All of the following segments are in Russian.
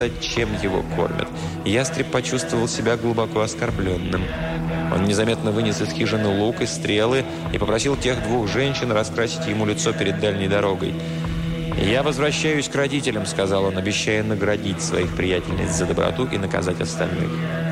чем его кормят. Ястреб почувствовал себя глубоко оскорбленным. Он незаметно вынес из хижины лук и стрелы и попросил тех двух женщин раскрасить ему лицо перед дальней дорогой. «Я возвращаюсь к родителям», — сказал он, обещая наградить своих приятельниц за доброту и наказать остальных.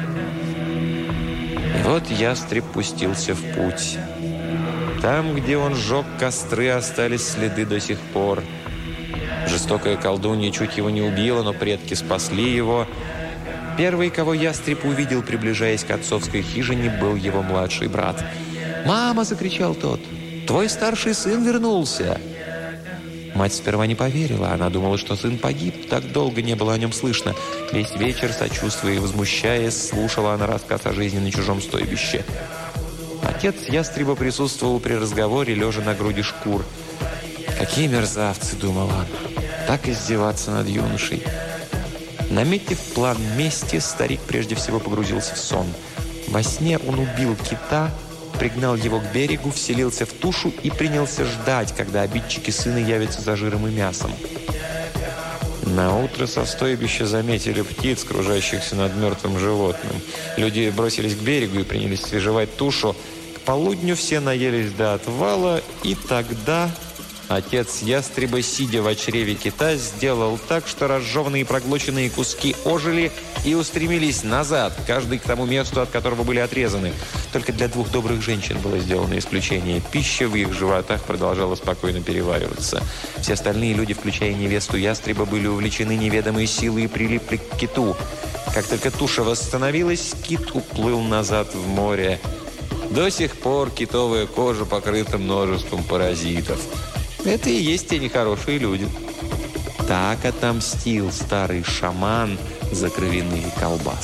И вот ястреб пустился в путь. Там, где он сжег костры, остались следы до сих пор. Жестокая колдунья чуть его не убила, но предки спасли его. Первый, кого ястреб увидел, приближаясь к отцовской хижине, был его младший брат. «Мама!» – закричал тот. «Твой старший сын вернулся!» Мать сперва не поверила. Она думала, что сын погиб. Так долго не было о нем слышно. Весь вечер, сочувствуя и возмущаясь, слушала она рассказ о жизни на чужом стойбище. Отец ястреба присутствовал при разговоре, лежа на груди шкур. «Какие мерзавцы!» – думал он. «Так издеваться над юношей!» Наметив план мести, старик прежде всего погрузился в сон. Во сне он убил кита, пригнал его к берегу, вселился в тушу и принялся ждать, когда обидчики сына явятся за жиром и мясом. Наутро со стойбища заметили птиц, кружащихся над мертвым животным. Люди бросились к берегу и принялись свежевать тушу. К полудню все наелись до отвала, и тогда отец ястреба, сидя в чреве кита, сделал так, что разжеванные и проглоченные куски ожили и устремились назад, каждый к тому месту, от которого были отрезаны. Только для двух добрых женщин было сделано исключение. Пища в их животах продолжала спокойно перевариваться. Все остальные люди, включая невесту ястреба, были увлечены неведомой силой и прилипли к киту. Как только туша восстановилась, кит уплыл назад в море. До сих пор китовая кожа покрыта множеством паразитов. Это и есть те нехорошие люди. Так отомстил старый шаман за кровяные колбасы.